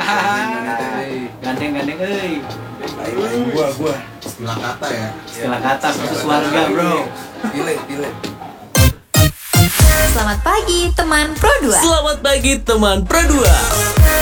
Gandeng euy. Gua. Istilah kata ya. Istilah kata khusus warga, Bro. Pilih. Selamat pagi teman Pro 2. Selamat pagi teman Pro 2.